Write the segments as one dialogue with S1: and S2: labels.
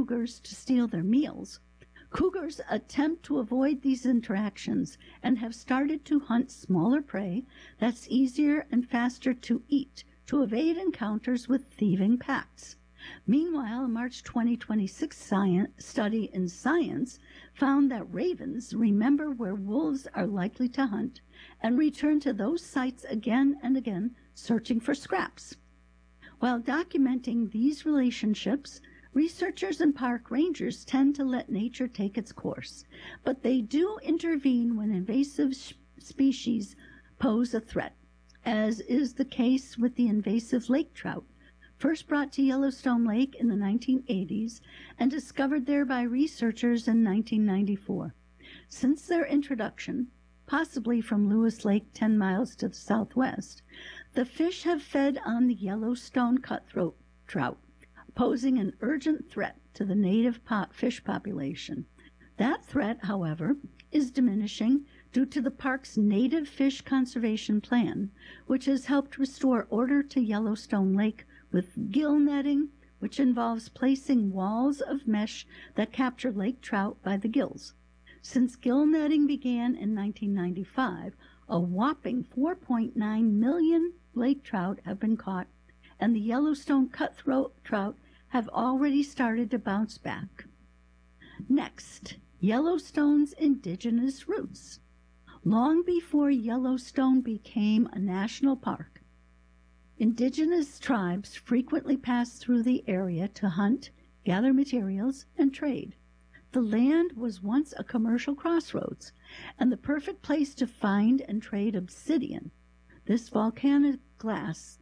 S1: cougars to steal their meals, cougars attempt to avoid these interactions and have started to hunt smaller prey that's easier and faster to eat to evade encounters with thieving packs. Meanwhile, a March 2026 study in Science found that ravens remember where wolves are likely to hunt and return to those sites again and again, searching for scraps. While documenting these relationships, researchers and park rangers tend to let nature take its course, but they do intervene when invasive species pose a threat, as is the case with the invasive lake trout, first brought to Yellowstone Lake in the 1980s and discovered there by researchers in 1994. Since their introduction, possibly from Lewis Lake 10 miles to the southwest, the fish have fed on the Yellowstone cutthroat trout, posing an urgent threat to the native fish population. That threat, however, is diminishing due to the park's native fish conservation plan, which has helped restore order to Yellowstone Lake with gill netting, which involves placing walls of mesh that capture lake trout by the gills. Since gill netting began in 1995, a whopping 4.9 million lake trout have been caught, and the Yellowstone cutthroat trout have already started to bounce back. Next, Yellowstone's indigenous roots. Long before Yellowstone became a national park, indigenous tribes frequently passed through the area to hunt, gather materials, and trade. The land was once a commercial crossroads and the perfect place to find and trade obsidian. This volcanic glass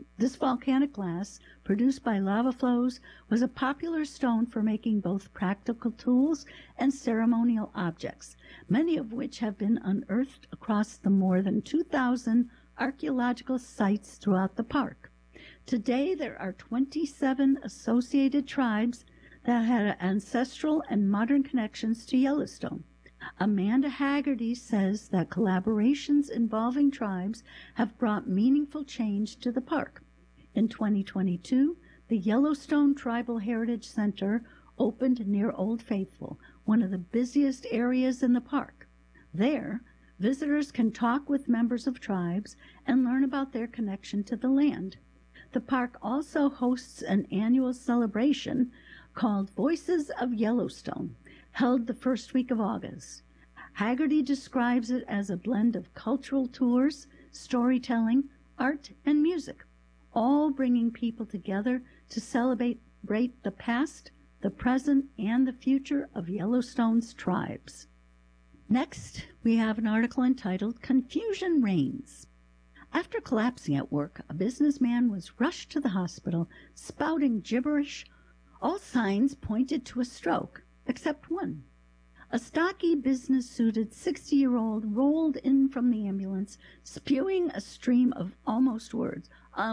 S1: produced by lava flows was a popular stone for making both practical tools and ceremonial objects, many of which have been unearthed across the more than 2,000 archaeological sites throughout the park. Today, there are 27 associated tribes that had ancestral and modern connections to Yellowstone. Amanda Haggerty says that collaborations involving tribes have brought meaningful change to the park. In 2022, the Yellowstone Tribal Heritage Center opened near Old Faithful, one of the busiest areas in the park. There, visitors can talk with members of tribes and learn about their connection to the land. The park also hosts an annual celebration called Voices of Yellowstone, held the first week of August. Haggerty describes it as a blend of cultural tours, storytelling, art, and music, all bringing people together to celebrate the past, the present, and the future of Yellowstone's tribes. Next, we have an article entitled Confusion Reigns. After collapsing at work, a businessman was rushed to the hospital, spouting gibberish. All signs pointed to a stroke, except one. A stocky, business-suited 60-year-old rolled in from the ambulance, spewing a stream of almost words.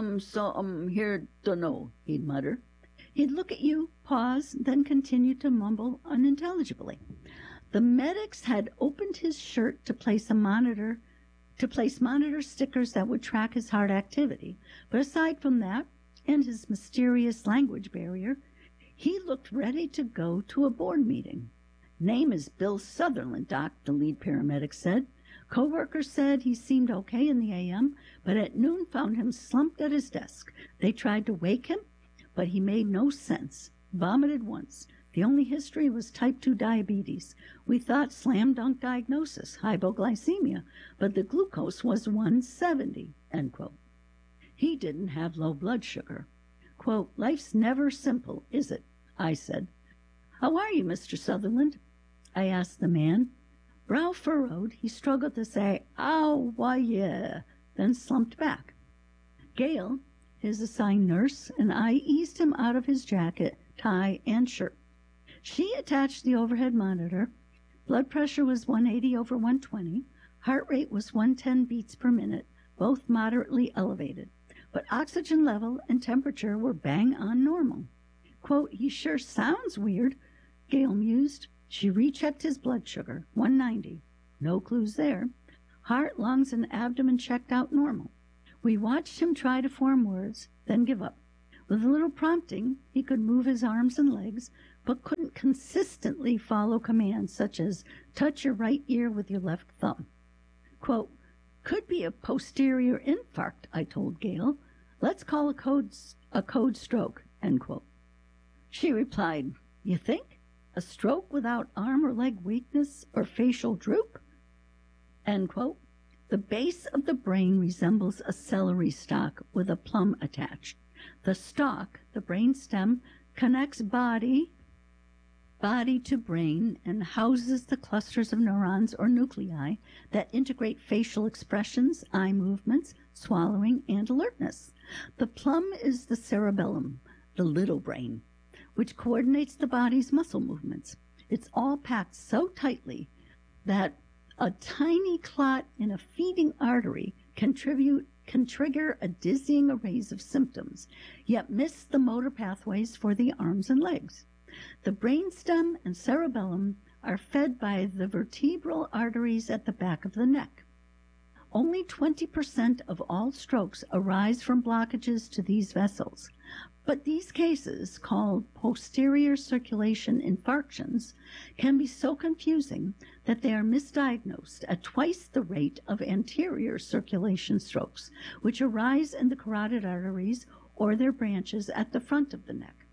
S1: Here dunno, he'd mutter. He'd look at you, pause, then continue to mumble unintelligibly. The medics had opened his shirt to place monitor stickers that would track his heart activity. But aside from that, and his mysterious language barrier, he looked ready to go to a board meeting. Name is Bill Sutherland, Doc, the lead paramedic said. Co-workers said he seemed okay in the AM, but at noon found him slumped at his desk. They tried to wake him, but he made no sense. Vomited once. The only history was type 2 diabetes. We thought slam dunk diagnosis, hypoglycemia, but the glucose was 170, end quote. He didn't have low blood sugar. Quote, life's never simple, is it? I said. How are you, Mr. Sutherland? I asked the man. Brow furrowed, he struggled to say, ow, why, yeah, then slumped back. Gail, his assigned nurse, and I eased him out of his jacket, tie, and shirt. She attached the overhead monitor. Blood pressure was 180 over 120. Heart rate was 110 beats per minute, both moderately elevated. But oxygen level and temperature were bang on normal. Quote, he sure sounds weird, Gail mused. She rechecked his blood sugar, 190. No clues there. Heart, lungs, and abdomen checked out normal. We watched him try to form words, then give up. With a little prompting, he could move his arms and legs, but couldn't consistently follow commands such as touch your right ear with your left thumb. Quote, could be a posterior infarct, I told Gail. Let's call a code stroke, end quote. She replied, you think? A stroke without arm or leg weakness or facial droop? End quote. The base of the brain resembles a celery stalk with a plum attached. The stalk, the brain stem, connects body to brain and houses the clusters of neurons or nuclei that integrate facial expressions, eye movements, swallowing, and alertness. The plum is the cerebellum, the little brain, which coordinates the body's muscle movements. It's all packed so tightly that a tiny clot in a feeding artery can trigger a dizzying array of symptoms, yet miss the motor pathways for the arms and legs. The brainstem and cerebellum are fed by the vertebral arteries at the back of the neck. Only 20% of all strokes arise from blockages to these vessels, but these cases, called posterior circulation infarctions, can be so confusing that they are misdiagnosed at twice the rate of anterior circulation strokes, which arise in the carotid arteries or their branches at the front of the neck.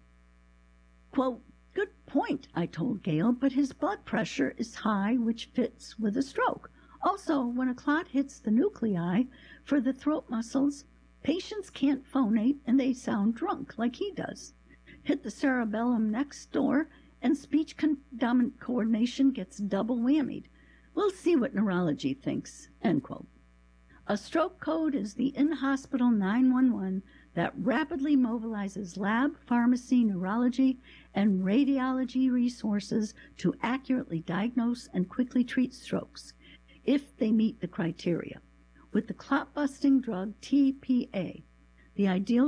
S1: Quote, good point, I told Gail, but his blood pressure is high, which fits with a stroke. Also, when a clot hits the nuclei for the throat muscles, patients can't phonate and they sound drunk like he does. Hit the cerebellum next door and speech dominant coordination gets double whammied. We'll see what neurology thinks, end quote. A stroke code is the in-hospital 911 that rapidly mobilizes lab, pharmacy, neurology, and radiology resources to accurately diagnose and quickly treat strokes, if they meet the criteria. With the clot-busting drug TPA, the ideal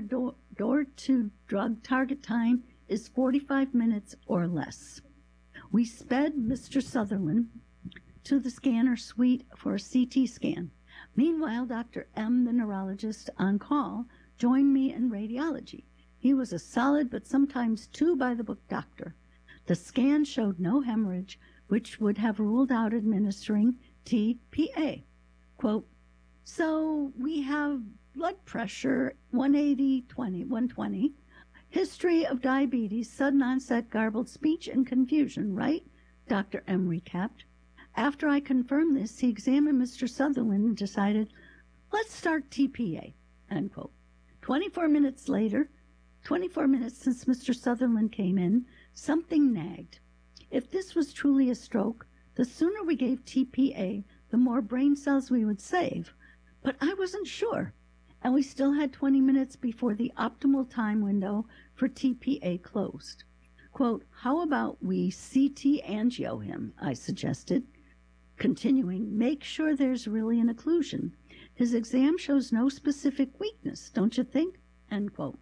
S1: door-to drug target time is 45 minutes or less. We sped Mr. Sutherland to the scanner suite for a CT scan. Meanwhile, Dr. M, the neurologist on call, joined me in radiology. He was a solid but sometimes too by-the-book doctor. The scan showed no hemorrhage, which would have ruled out administering TPA. Quote, so we have blood pressure 120, history of diabetes, sudden onset, garbled speech, and confusion, right? Dr. M recapped. After I confirmed this, he examined Mr. Sutherland and decided, let's start TPA, end quote. 24 minutes since Mr. Sutherland came in, something nagged. If this was truly a stroke, the sooner we gave TPA, the more brain cells we would save. But I wasn't sure, and we still had 20 minutes before the optimal time window for TPA closed. Quote, how about we CT angio him, I suggested. Continuing, make sure there's really an occlusion. His exam shows no specific weakness, don't you think? End quote.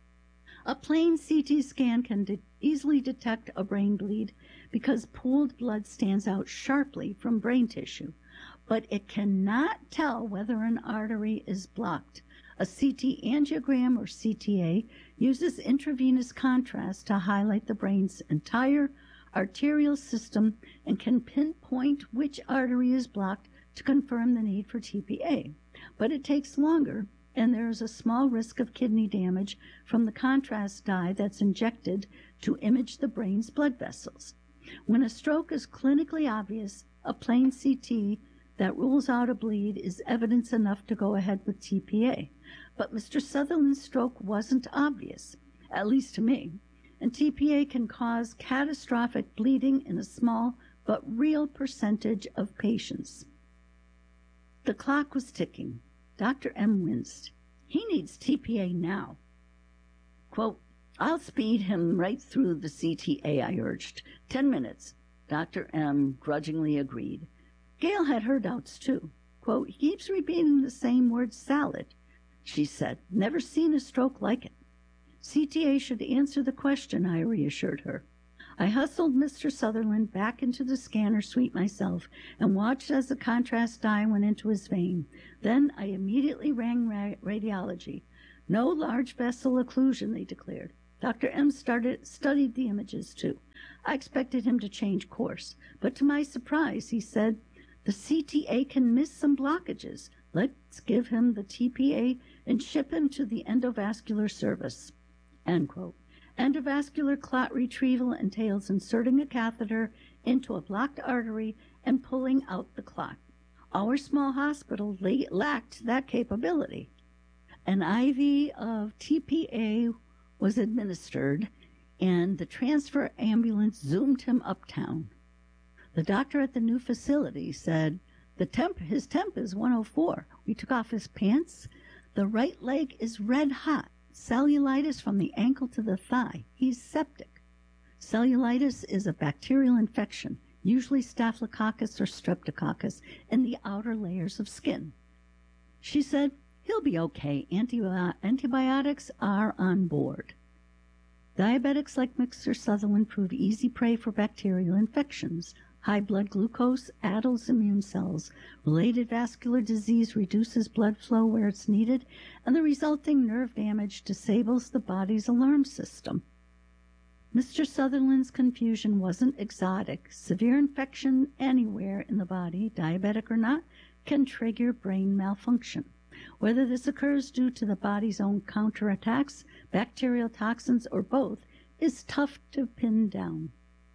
S1: A plain CT scan can easily detect a brain bleed because pooled blood stands out sharply from brain tissue, but it cannot tell whether an artery is blocked. A CT angiogram or CTA uses intravenous contrast to highlight the brain's entire arterial system and can pinpoint which artery is blocked to confirm the need for TPA. But it takes longer, and there is a small risk of kidney damage from the contrast dye that's injected to image the brain's blood vessels. When a stroke is clinically obvious, a plain CT that rules out a bleed is evidence enough to go ahead with TPA. But Mr. Sutherland's stroke wasn't obvious, at least to me, and TPA can cause catastrophic bleeding in a small but real percentage of patients. The clock was ticking. Dr. M winced. He needs TPA now. Quote, I'll speed him right through the CTA, I urged. 10 minutes. Dr. M grudgingly agreed. Gail had her doubts, too. Quote, he keeps repeating the same word, salad, she said. Never seen a stroke like it. CTA should answer the question, I reassured her. I hustled Mr. Sutherland back into the scanner suite myself and watched as the contrast dye went into his vein. Then I immediately rang radiology. No large vessel occlusion, they declared. Dr. M studied the images too. I expected him to change course, but to my surprise, he said, "The CTA can miss some blockages. Let's give him the TPA and ship him to the endovascular service." End quote. Endovascular clot retrieval entails inserting a catheter into a blocked artery and pulling out the clot. Our small hospital lacked that capability. An IV of TPA was administered, and the transfer ambulance zoomed him uptown. The doctor at the new facility said, his temp is 104. We took off his pants. The right leg is red hot. Cellulitis from the ankle to the thigh. He's septic. Cellulitis is a bacterial infection, usually Staphylococcus or Streptococcus, in the outer layers of skin. She said, "He'll be okay. Antibiotics are on board." Diabetics like Mr. Sutherland prove easy prey for bacterial infections. High blood glucose addles immune cells. Related vascular disease reduces blood flow where it's needed, and the resulting nerve damage disables the body's alarm system. Mr. Sutherland's confusion wasn't exotic. Severe infection anywhere in the body, diabetic or not, can trigger brain malfunction. Whether this occurs due to the body's own counterattacks, bacterial toxins, or both is tough to pin down.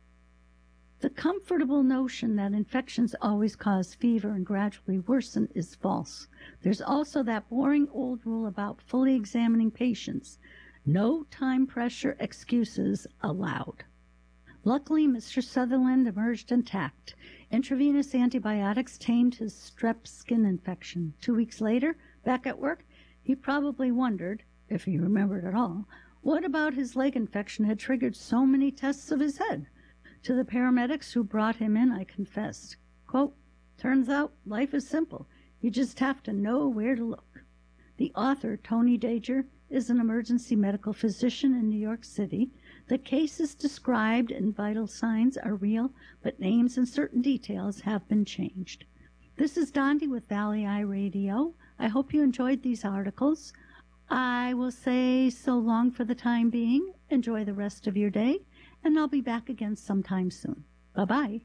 S1: The comfortable notion that infections always cause fever and gradually worsen is false. There's also that boring old rule about fully examining patients. No time pressure excuses allowed. Luckily, Mr. Sutherland emerged intact. Intravenous antibiotics tamed his strep skin infection. 2 weeks later, back at work, he probably wondered, if he remembered at all, what about his leg infection had triggered so many tests of his head. To the paramedics who brought him in, I confessed, quote, "Turns out life is simple. You just have to know where to look." The author, Tony Dager, is an emergency medical physician in New York City. The cases described and vital signs are real, but names and certain details have been changed. This is Dondi with Valley Eye Radio. I hope you enjoyed these articles. I will say so long for the time being. Enjoy the rest of your day, and I'll be back again sometime soon. Bye-bye.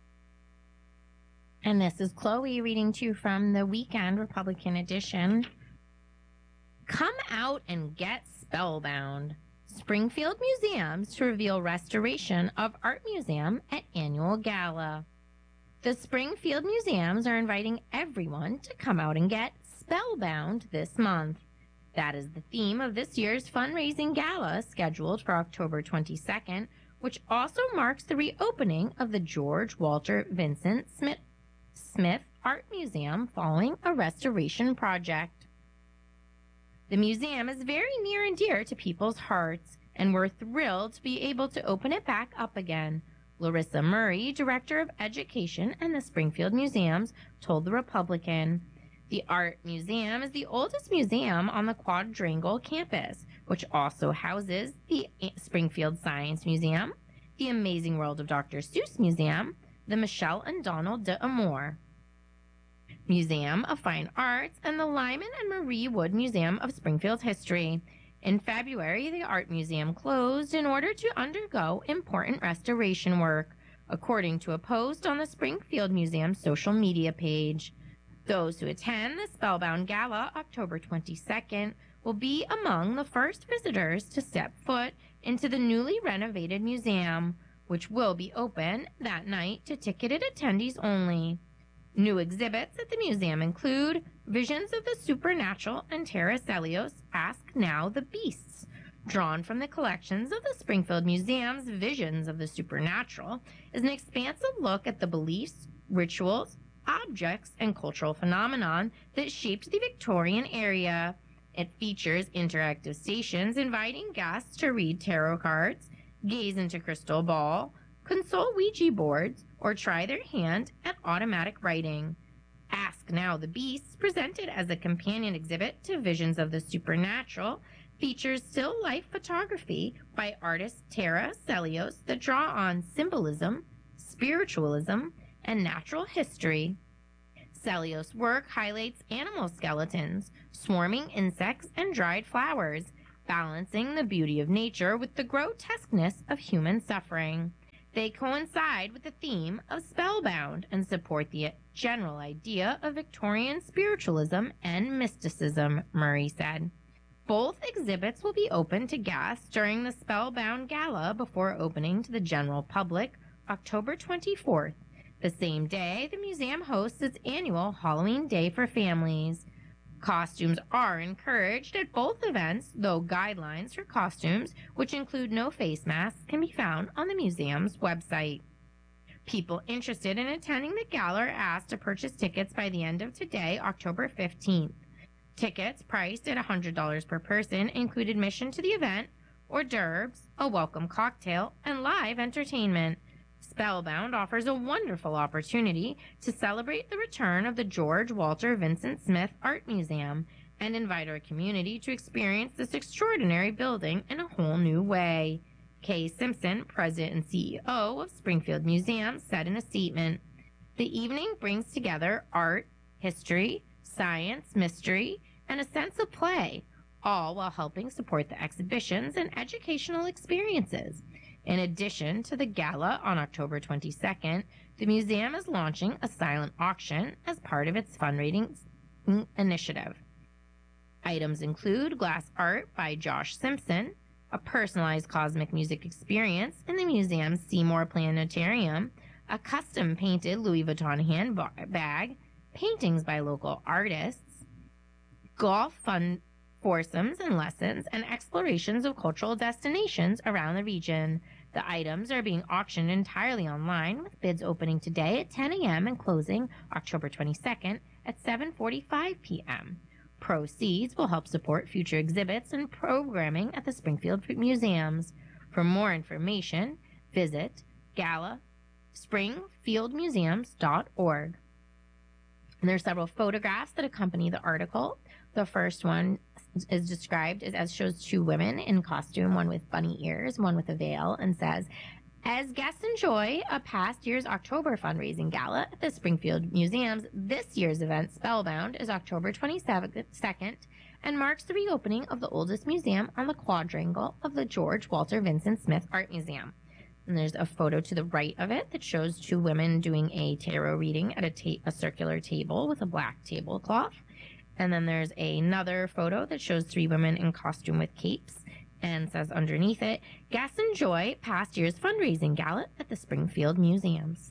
S2: And this is Chloe reading to you from the Weekend Republican Edition. Come out and get spellbound. Springfield Museums to reveal restoration of Art Museum at annual gala. The Springfield Museums are inviting everyone to come out and get spellbound this month. That is the theme of this year's fundraising gala scheduled for October 22nd, which also marks the reopening of the George Walter Vincent Smith Art Museum following a restoration project. The museum is very near and dear to people's hearts, and we're thrilled to be able to open it back up again. Larissa Murray, Director of Education and the Springfield Museums, told the Republican. The Art Museum is the oldest museum on the Quadrangle campus, which also houses the Springfield Science Museum, the Amazing World of Dr. Seuss Museum, the Michelle and Donald d'Amour Museum of Fine Arts, and the Lyman and Marie Wood Museum of Springfield History. In February, the Art Museum closed in order to undergo important restoration work, according to a post on the Springfield Museum social media page. Those who attend the Spellbound Gala October 22nd will be among the first visitors to step foot into the newly renovated museum, which will be open that night to ticketed attendees only. New exhibits at the museum include Visions of the Supernatural and Tara Celios' Ask Now the Beasts. Drawn from the collections of the Springfield Museum's Visions of the Supernatural, is an expansive look at the beliefs, rituals, objects, and cultural phenomenon that shaped the Victorian area. It features interactive stations inviting guests to read tarot cards, gaze into crystal ball, consult Ouija boards, or try their hand at automatic writing. Ask Now the Beasts, presented as a companion exhibit to Visions of the Supernatural, features still life photography by artist Tara Celios that draw on symbolism, spiritualism, and natural history. Celios' work highlights animal skeletons, swarming insects, and dried flowers. balancing the beauty of nature with the grotesqueness of human suffering. They coincide with the theme of Spellbound and support the general idea of Victorian spiritualism and mysticism, Murray said. Both exhibits will be open to guests during the Spellbound Gala before opening to the general public October 24th. The same day, the museum hosts its annual Halloween Day for Families. Costumes are encouraged at both events, though guidelines for costumes, which include no face masks, can be found on the museum's website. People interested in attending the gala are asked to purchase tickets by the end of today, October 15th. Tickets, priced at $100 per person, include admission to the event, hors d'oeuvres, a welcome cocktail, and live entertainment. Spellbound offers a wonderful opportunity to celebrate the return of the George Walter Vincent Smith Art Museum and invite our community to experience this extraordinary building in a whole new way. Kay Simpson, President and CEO of Springfield Museum, said in a statement, "The evening brings together art, history, science, mystery, and a sense of play, all while helping support the exhibitions and educational experiences. In addition to the gala on October 22nd, the museum is launching a silent auction as part of its fundraising initiative. Items include glass art by Josh Simpson, a personalized cosmic music experience in the museum's Seymour Planetarium, a custom-painted Louis Vuitton handbag, paintings by local artists, golf fun foursomes and lessons, and explorations of cultural destinations around the region. The items are being auctioned entirely online, with bids opening today at 10 a.m. and closing October 22nd at 7:45 p.m. Proceeds will help support future exhibits and programming at the Springfield Museums. For more information, visit springfieldmuseums.org. And there are several photographs that accompany the article. The first one is described as shows two women in costume, one with bunny ears, one with a veil, and says, "As guests enjoy a past year's October fundraising gala at the Springfield Museums, this year's event, Spellbound, is October 22nd and marks the reopening of the oldest museum on the quadrangle of the George Walter Vincent Smith Art Museum." And there's a photo to the right of it that shows two women doing a tarot reading at a circular table with a black tablecloth. And then there's another photo that shows three women in costume with capes and says underneath it, "Guests enjoy past year's fundraising gala at the Springfield Museums."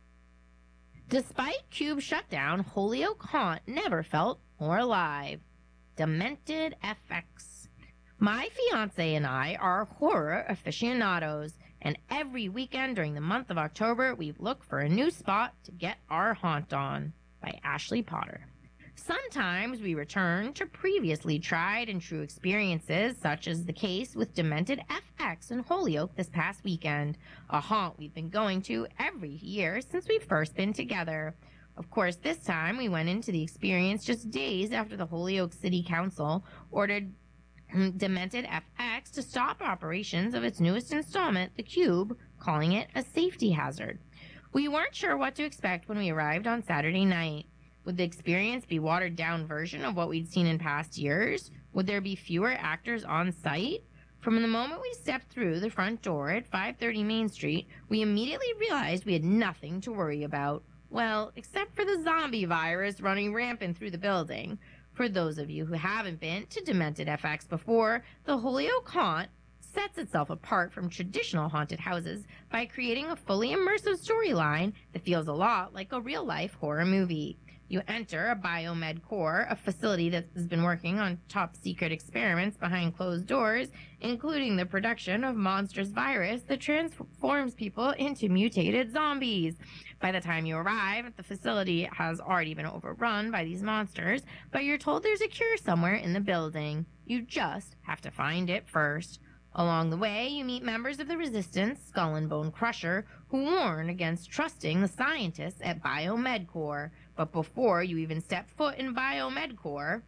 S2: Despite Cube shutdown, Holyoke Haunt never felt more alive. Demented FX. My fiance and I are horror aficionados, and every weekend during the month of October, we look for a new spot to get our haunt on. By Ashley Potter. Sometimes we return to previously tried and true experiences, such as the case with Demented FX in Holyoke this past weekend, a haunt we've been going to every year since we've first been together. Of course, this time we went into the experience just days after the Holyoke City Council ordered Demented FX to stop operations of its newest installment, The Cube, calling it a safety hazard. We weren't sure what to expect when we arrived on Saturday night. Would the experience be a watered-down version of what we'd seen in past years? Would there be fewer actors on site? From the moment we stepped through the front door at 530 Main Street, we immediately realized we had nothing to worry about. Well, except for the zombie virus running rampant through the building. For those of you who haven't been to Demented FX before, the Holyoke Haunt sets itself apart from traditional haunted houses by creating a fully immersive storyline that feels a lot like a real-life horror movie. You enter a Biomed Core, a facility that has been working on top-secret experiments behind closed doors, including the production of monstrous virus that transforms people into mutated zombies. By the time you arrive, the facility has already been overrun by these monsters, but you're told there's a cure somewhere in the building. You just have to find it first. Along the way, you meet members of the Resistance, Skull and Bone Crusher, who warn against trusting the scientists at Biomed Core. But before you even step foot in Biomed Core,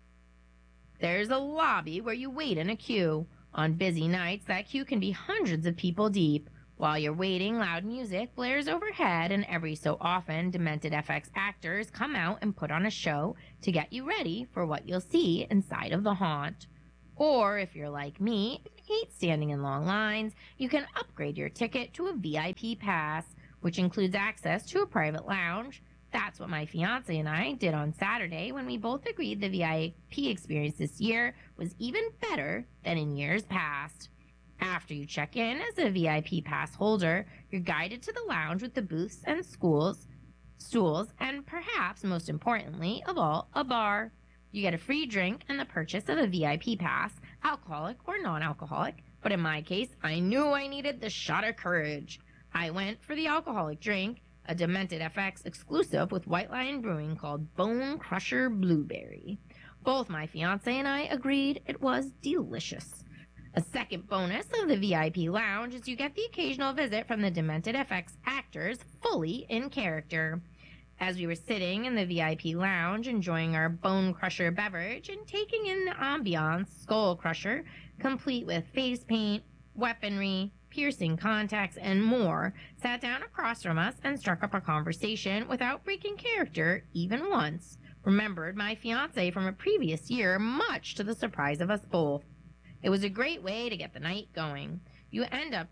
S2: there's a lobby where you wait in a queue. On busy nights, that queue can be hundreds of people deep. While you're waiting, loud music blares overhead, and every so often, Demented FX actors come out and put on a show to get you ready for what you'll see inside of the haunt. Or if you're like me, and hate standing in long lines, you can upgrade your ticket to a VIP pass, which includes access to a private lounge. That's what my fiance and I did on Saturday when we both agreed the VIP experience this year was even better than in years past. After you check in as a VIP pass holder, you're guided to the lounge with the booths and stools, and perhaps most importantly of all, a bar. You get a free drink and the purchase of a VIP pass, alcoholic or non-alcoholic, but in my case, I knew I needed the shot of courage. I went for the alcoholic drink, a Demented FX exclusive with White Lion Brewing called Bone Crusher Blueberry. Both my fiance and I agreed it was delicious. A second bonus of the VIP lounge is you get the occasional visit from the Demented FX actors fully in character. As we were sitting in the VIP lounge enjoying our Bone Crusher beverage and taking in the ambiance, Skull Crusher, complete with face paint, weaponry, piercing contacts, and more, sat down across from us and struck up a conversation without breaking character even once, remembered my fiancé from a previous year, much to the surprise of us both. It was a great way to get the night going. You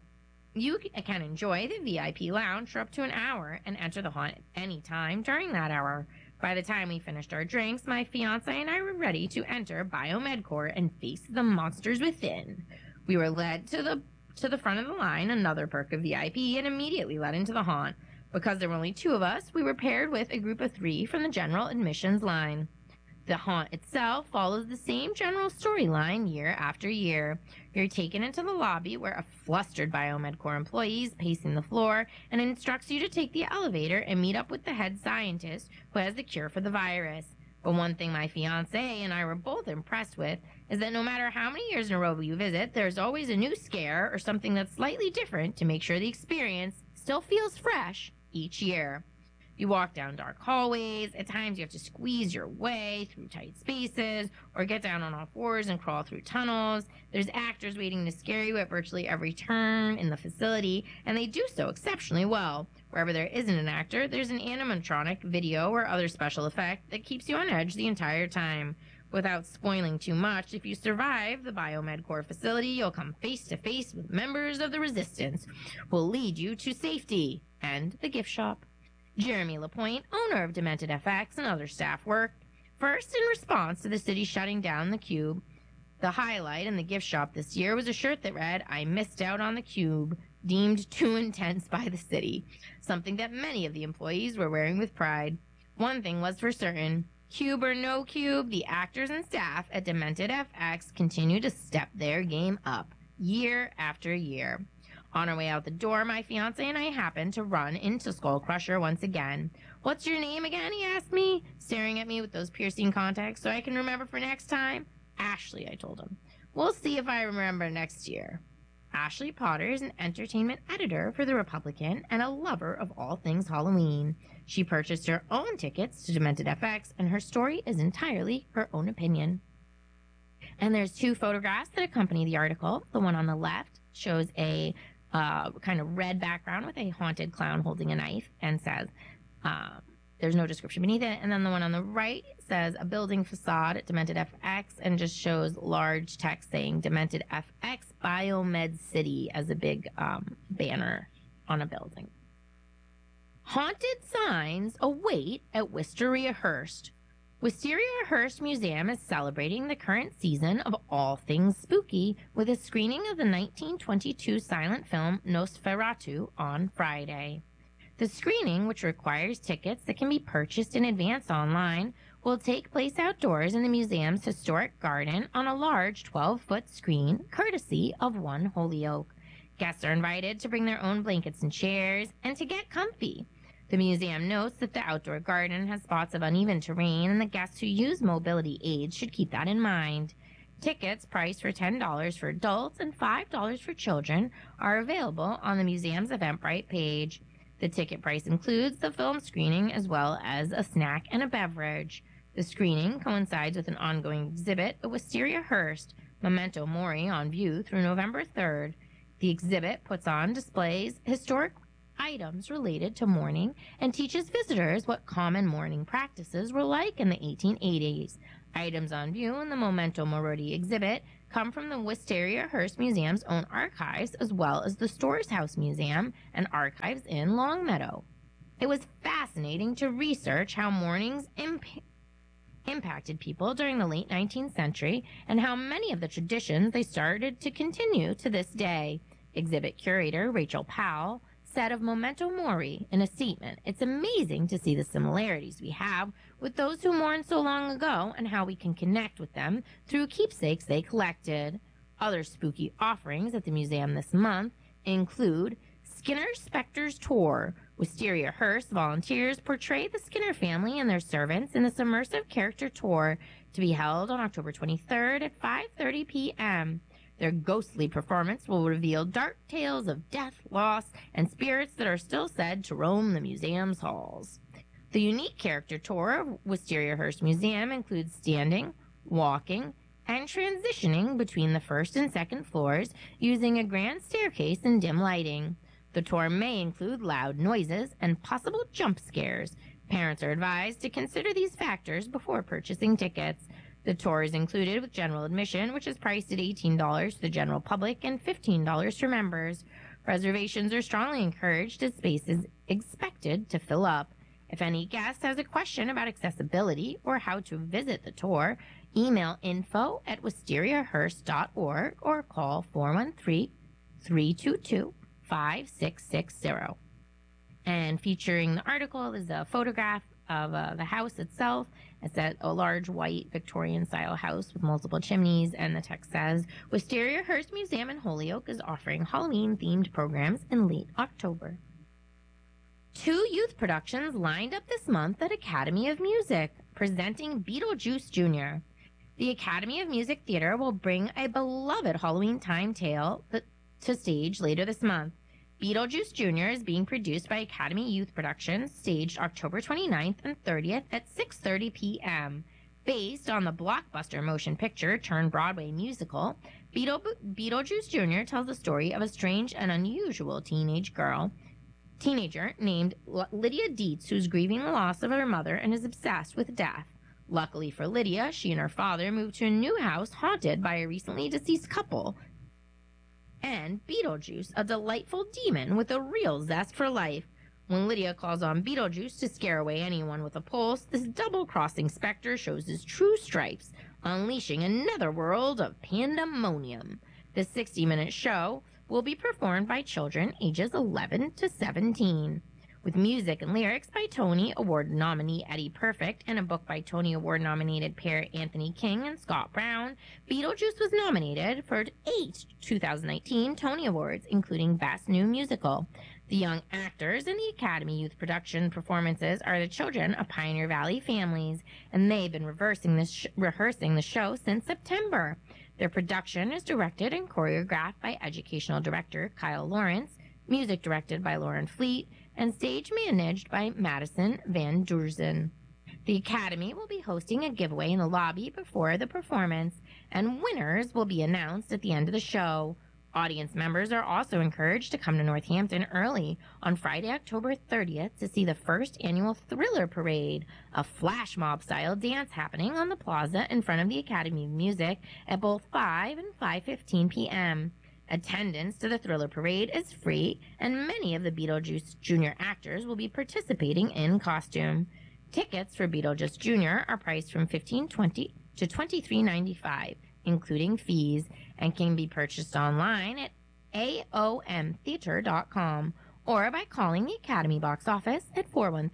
S2: can enjoy the VIP lounge for up to an hour and enter the haunt any time during that hour. By the time we finished our drinks, my fiancé and I were ready to enter BioMedCore and face the monsters within. We were led to the front of the line, another perk of VIP, and immediately let into the haunt. Because there were only two of us, we were paired with a group of 3 from the general admissions line. The haunt itself follows the same general storyline year after year. You're taken into the lobby where a flustered BioMedCore employee is pacing the floor and instructs you to take the elevator and meet up with the head scientist who has the cure for the virus. But one thing my fiancé and I were both impressed with is that no matter how many years in a row you visit, there's always a new scare or something that's slightly different to make sure the experience still feels fresh each year. You walk down dark hallways. At times you have to squeeze your way through tight spaces or get down on all fours and crawl through tunnels. There's actors waiting to scare you at virtually every turn in the facility, and they do so exceptionally well. Wherever there isn't an actor, there's an animatronic, video, or other special effect that keeps you on edge the entire time. Without spoiling too much, if you survive the BioMedCore facility, you'll come face to face with members of the Resistance who will lead you to safety and the gift shop. Jeremy Lapointe, owner of Demented FX, and other staff worked first in response to the city shutting down the Cube. The highlight in the gift shop this year was a shirt that read, "I missed out on the Cube," deemed too intense by the city, something that many of the employees were wearing with pride. One thing was for certain, Cube or no Cube, the actors and staff at Demented FX continue to step their game up year after year. On our way out the door, my fiancé and I happened to run into Skull Crusher once again. "What's your name again?" he asked me, staring at me with those piercing contacts so I can remember for next time. "Ashley," I told him. "We'll see if I remember next year." Ashley Potter is an entertainment editor for The Republican and a lover of all things Halloween. She purchased her own tickets to Demented FX, and her story is entirely her own opinion. And there's 2 photographs that accompany the article. The one on the left shows a kind of red background with a haunted clown holding a knife and says, there's no description beneath it. And then the one on the right says a building facade at Demented FX and just shows large text saying Demented FX Biomed City as a big banner on a building. Haunted signs await at Wisteria Hearst. Wisteria Hearst Museum is celebrating the current season of all things spooky with a screening of the 1922 silent film Nosferatu on Friday. The screening, which requires tickets that can be purchased in advance online, will take place outdoors in the museum's historic garden on a large 12-foot screen, courtesy of One Holyoke. Guests are invited to bring their own blankets and chairs and to get comfy. The museum notes that the outdoor garden has spots of uneven terrain, and the guests who use mobility aids should keep that in mind. Tickets, priced for $10 for adults and $5 for children, are available on the museum's Eventbrite page. The ticket price includes the film screening as well as a snack and a beverage. The screening coincides with an ongoing exhibit at Wisteria Hearst, Memento Mori, on view through November 3rd. The exhibit puts on displays historic items related to mourning and teaches visitors what common mourning practices were like in the 1880s. Items on view in the Memento Mori exhibit come from the Wisteria Hearst Museum's own archives, as well as the Storrs House Museum and archives in Longmeadow. It was fascinating to research how mournings impacted people during the late 19th century and how many of the traditions they started to continue to this day. Exhibit curator Rachel Powell said of Memento Mori in a statement, "It's amazing to see the similarities we have with those who mourned so long ago and how we can connect with them through keepsakes they collected." Other spooky offerings at the museum this month include Skinner's Spectres Tour. Wisteria Hearst volunteers portray the Skinner family and their servants in this immersive character tour to be held on October 23rd at 5:30 p.m. Their ghostly performance will reveal dark tales of death, loss, and spirits that are still said to roam the museum's halls. The unique character tour of Wisteria Hearst Museum includes standing, walking, and transitioning between the first and second floors using a grand staircase and dim lighting. The tour may include loud noises and possible jump scares. Parents are advised to consider these factors before purchasing tickets. The tour is included with general admission, which is priced at $18 to the general public and $15 for members. Reservations are strongly encouraged as space is expected to fill up. If any guest has a question about accessibility or how to visit the tour, email info@wisteriahearst.org or call 413-322-5660. And featuring the article is a photograph of the house itself. It's a large white Victorian-style house with multiple chimneys, and the text says, Wisteria Hearst Museum in Holyoke is offering Halloween-themed programs in late October. 2 youth productions lined up this month at Academy of Music, presenting Beetlejuice Jr. The Academy of Music Theater will bring a beloved Halloween time tale to stage later this month. Beetlejuice Jr. is being produced by Academy Youth Productions, staged October 29th and 30th at 6:30 p.m. Based on the blockbuster motion picture turned Broadway musical, Beetlejuice Jr. tells the story of a strange and unusual teenager named Lydia Dietz, who's grieving the loss of her mother and is obsessed with death. Luckily for Lydia, she and her father moved to a new house haunted by a recently deceased couple, and Beetlejuice, a delightful demon with a real zest for life. When Lydia calls on Beetlejuice to scare away anyone with a pulse, this double-crossing specter shows his true stripes, unleashing another world of pandemonium. This 60-minute show will be performed by children ages 11 to 17. With music and lyrics by Tony Award nominee Eddie Perfect and a book by Tony Award nominated pair Anthony King and Scott Brown, Beetlejuice was nominated for 8 2019 Tony Awards, including Best New Musical. The young actors in the Academy Youth Production performances are the children of Pioneer Valley families, and they've been rehearsing the show since September. Their production is directed and choreographed by educational director Kyle Lawrence, music directed by Lauren Fleet, and stage managed by Madison Van Duzen. The Academy will be hosting a giveaway in the lobby before the performance, and winners will be announced at the end of the show. Audience members are also encouraged to come to Northampton early on Friday, October 30th to see the first annual Thriller Parade, a flash mob-style dance happening on the plaza in front of the Academy of Music at both 5 and 5:15 p.m. Attendance to the Thriller Parade is free, and many of the Beetlejuice Jr. actors will be participating in costume. Tickets for Beetlejuice Jr. are priced from $15.20 to $23.95, including fees, and can be purchased online at aomtheater.com or by calling the Academy box office at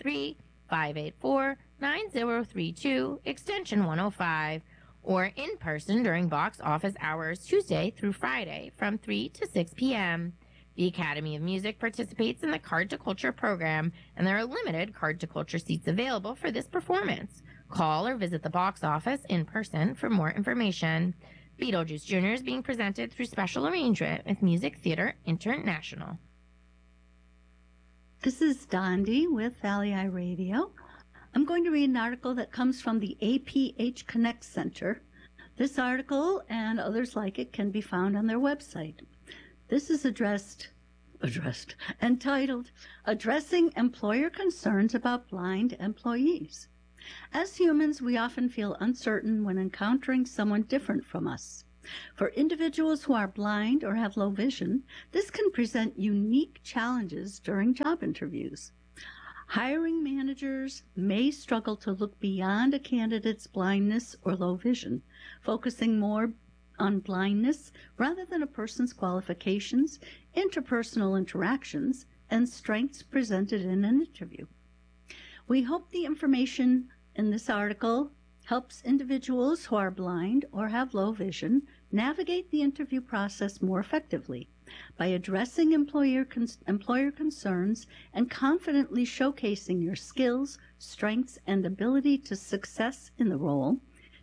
S2: 413-584-9032, extension 105. Or in person during box office hours Tuesday through Friday from 3 to 6 p.m. The Academy of Music participates in the Card to Culture program, and there are limited Card to Culture seats available for this performance. Call or visit the box office in person for more information. Beetlejuice Jr. is being presented through special arrangement with Music Theater International.
S1: This is Dondi with Valley Eye Radio. I'm going to read an article that comes from the APH Connect Center. This article and others like it can be found on their website. This is addressed entitled Addressing Employer Concerns About Blind Employees. As humans, we often feel uncertain when encountering someone different from us. For individuals who are blind or have low vision, this can present unique challenges during job interviews. Hiring managers may struggle to look beyond a candidate's blindness or low vision, focusing more on blindness rather than a person's qualifications, interpersonal interactions, and strengths presented in an interview. We hope the information in this article helps individuals who are blind or have low vision navigate the interview process more effectively by addressing employer concerns and confidently showcasing your skills, strengths, and ability to succeed in the role.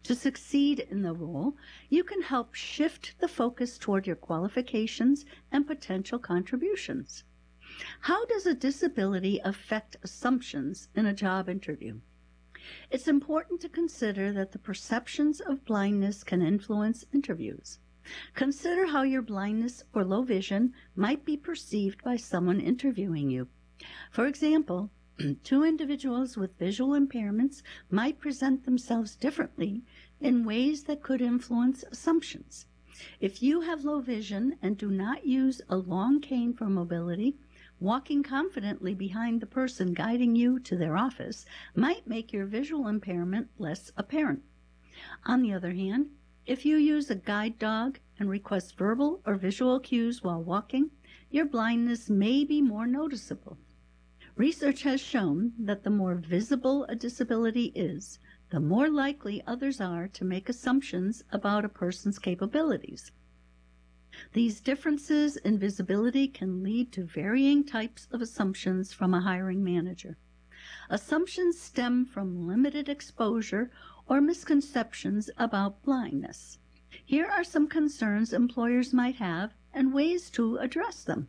S1: You can help shift the focus toward your qualifications and potential contributions. How does a disability affect assumptions in a job interview? It's important to consider that the perceptions of blindness can influence interviews. Consider how your blindness or low vision might be perceived by someone interviewing you. For example, two individuals with visual impairments might present themselves differently in ways that could influence assumptions. If you have low vision and do not use a long cane for mobility, walking confidently behind the person guiding you to their office might make your visual impairment less apparent. On the other hand, if you use a guide dog and request verbal or visual cues while walking, your blindness may be more noticeable. Research has shown that the more visible a disability is, the more likely others are to make assumptions about a person's capabilities. These differences in visibility can lead to varying types of assumptions from a hiring manager. Assumptions stem from limited exposure or misconceptions about blindness. Here are some concerns employers might have and ways to address them.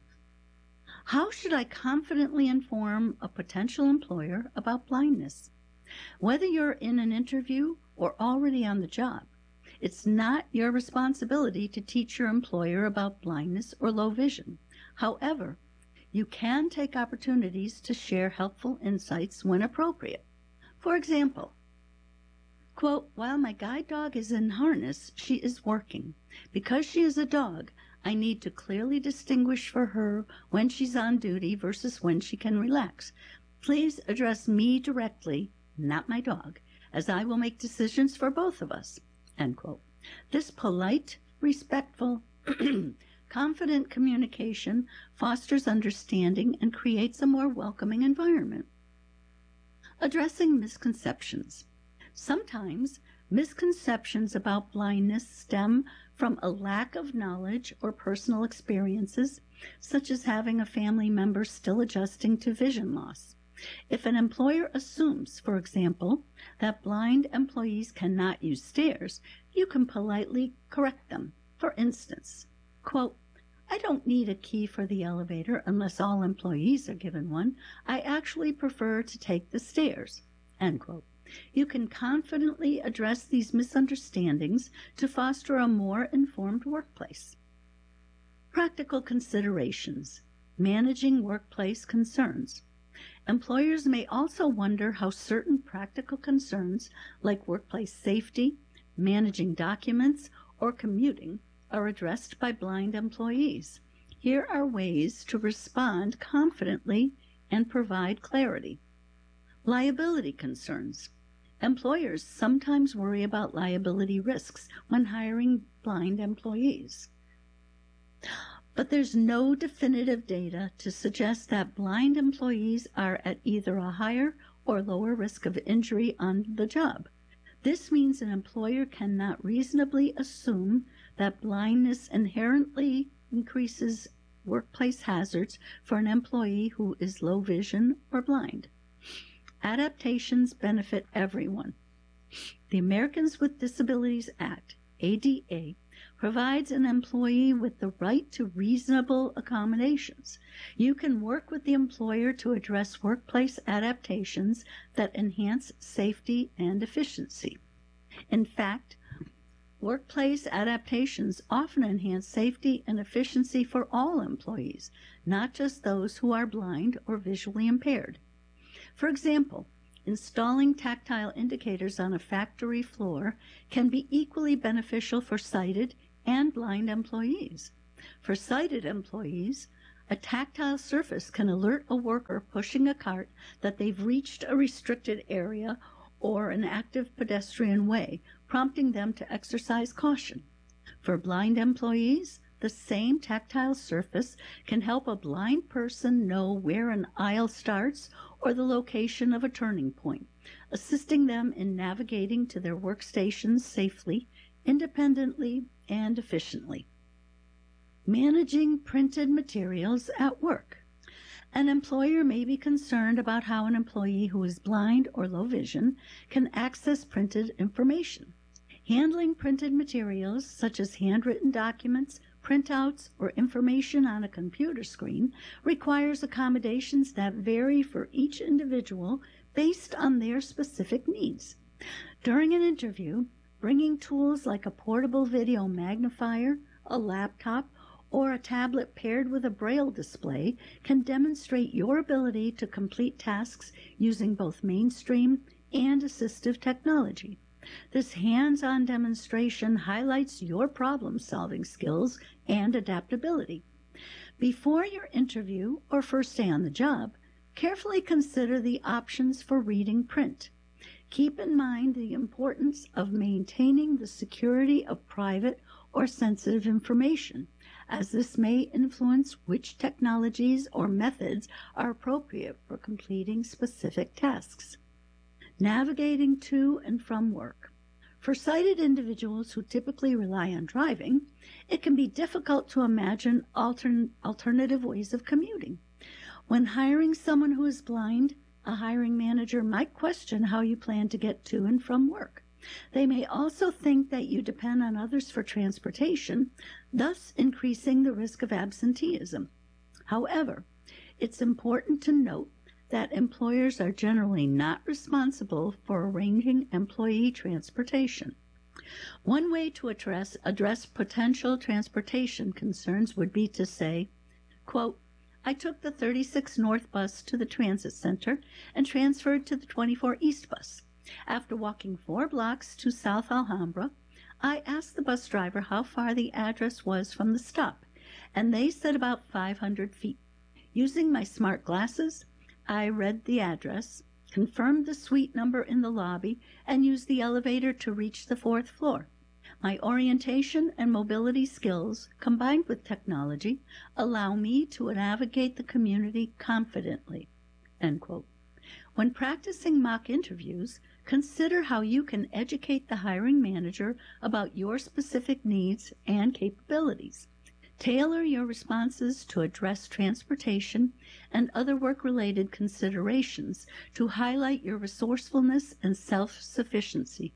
S1: How should I confidently inform a potential employer about blindness? Whether you're in an interview or already on the job, it's not your responsibility to teach your employer about blindness or low vision. However, you can take opportunities to share helpful insights when appropriate. For example, quote, "While my guide dog is in harness, she is working. Because she is a dog, I need to clearly distinguish for her when she's on duty versus when she can relax. Please address me directly, not my dog, as I will make decisions for both of us." End quote. This polite, respectful, confident communication fosters understanding and creates a more welcoming environment. Addressing misconceptions. Sometimes misconceptions about blindness stem from a lack of knowledge or personal experiences, such as having a family member still adjusting to vision loss. If an employer assumes, for example, that blind employees cannot use stairs, you can politely correct them. For instance, quote, "I don't need a key for the elevator unless all employees are given one. I actually prefer to take the stairs." End quote. You can confidently address these misunderstandings to foster a more informed workplace. Practical considerations. Managing workplace concerns. Employers may also wonder how certain practical concerns like workplace safety, managing documents, or commuting are addressed by blind employees. Here are ways to respond confidently and provide clarity. Liability concerns. Employers sometimes worry about liability risks when hiring blind employees. But there's no definitive data to suggest that blind employees are at either a higher or lower risk of injury on the job. This means an employer cannot reasonably assume that blindness inherently increases workplace hazards for an employee who is low vision or blind. Adaptations benefit everyone. The Americans with Disabilities Act, ADA, provides an employee with the right to reasonable accommodations. You can work with the employer to address workplace adaptations that enhance safety and efficiency. In fact, workplace adaptations often enhance safety and efficiency for all employees, not just those who are blind or visually impaired. For example, installing tactile indicators on a factory floor can be equally beneficial for sighted and blind employees. For sighted employees, a tactile surface can alert a worker pushing a cart that they've reached a restricted area or an active pedestrian way, prompting them to exercise caution. For blind employees, the same tactile surface can help a blind person know where an aisle starts or the location of a turning point, assisting them in navigating to their workstations safely, independently, and efficiently. Managing printed materials at work. An employer may be concerned about how an employee who is blind or low vision can access printed information. Handling printed materials, such as handwritten documents, printouts, or information on a computer screen, requires accommodations that vary for each individual based on their specific needs. During an interview, bringing tools like a portable video magnifier, a laptop, or a tablet paired with a braille display can demonstrate your ability to complete tasks using both mainstream and assistive technology. This hands-on demonstration highlights your problem-solving skills and adaptability. Before your interview or first day on the job, carefully consider the options for reading print. Keep in mind the importance of maintaining the security of private or sensitive information, as this may influence which technologies or methods are appropriate for completing specific tasks. Navigating to and from work. For sighted individuals who typically rely on driving, it can be difficult to imagine alternative ways of commuting. When hiring someone who is blind, a hiring manager might question how you plan to get to and from work. They may also think that you depend on others for transportation, thus increasing the risk of absenteeism. However, it's important to note that employers are generally not responsible for arranging employee transportation. One way to address potential transportation concerns would be to say, quote, I took the 36 North bus to the transit center and transferred to the 24 East bus. After walking 4 blocks to South Alhambra, I asked the bus driver how far the address was from the stop, and they said about 500 feet. Using my smart glasses, I read the address, confirmed the suite number in the lobby, and used the elevator to reach the 4th floor. My orientation and mobility skills, combined with technology, allow me to navigate the community confidently. End quote. When practicing mock interviews, consider how you can educate the hiring manager about your specific needs and capabilities. Tailor your responses to address transportation and other work-related considerations to highlight your resourcefulness and self-sufficiency.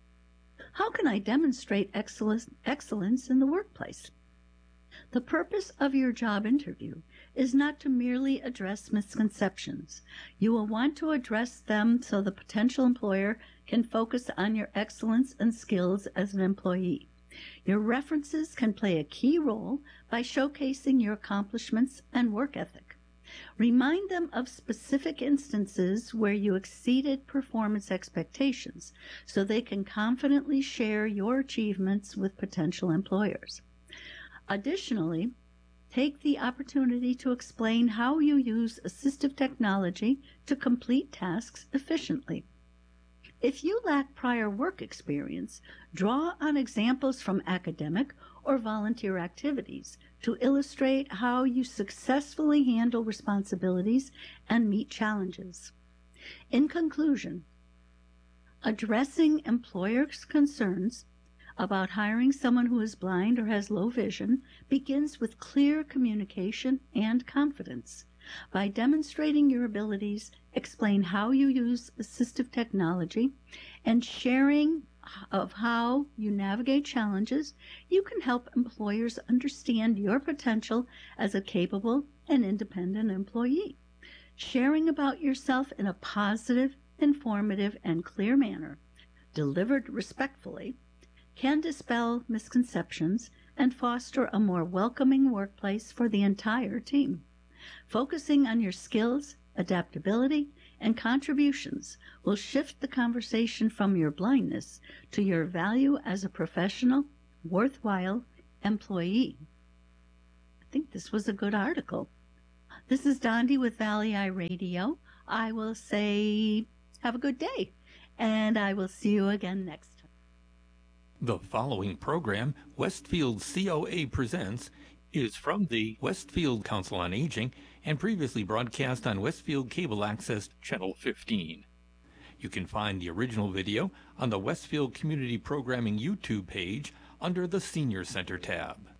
S1: How can I demonstrate excellence in the workplace? The purpose of your job interview is not to merely address misconceptions. You will want to address them so the potential employer can focus on your excellence and skills as an employee. Your references can play a key role by showcasing your accomplishments and work ethic. Remind them of specific instances where you exceeded performance expectations so they can confidently share your achievements with potential employers. Additionally, take the opportunity to explain how you use assistive technology to complete tasks efficiently. If you lack prior work experience, draw on examples from academic or volunteer activities to illustrate how you successfully handle responsibilities and meet challenges. In conclusion, addressing employers' concerns about hiring someone who is blind or has low vision begins with clear communication and confidence. By demonstrating your abilities, explain how you use assistive technology, and sharing of how you navigate challenges, you can help employers understand your potential as a capable and independent employee. Sharing about yourself in a positive, informative, and clear manner, delivered respectfully, can dispel misconceptions and foster a more welcoming workplace for the entire team. Focusing on your skills, adaptability, and contributions will shift the conversation from your blindness to your value as a professional, worthwhile employee. I think this was a good article. This is Dondi with Valley Eye Radio. I will say have a good day, and I will see you again next time.
S3: The following program, Westfield COA Presents, is from the Westfield Council on Aging and previously broadcast on Westfield Cable Access Channel 15. You can find the original video on the Westfield Community Programming YouTube page under the Senior Center tab.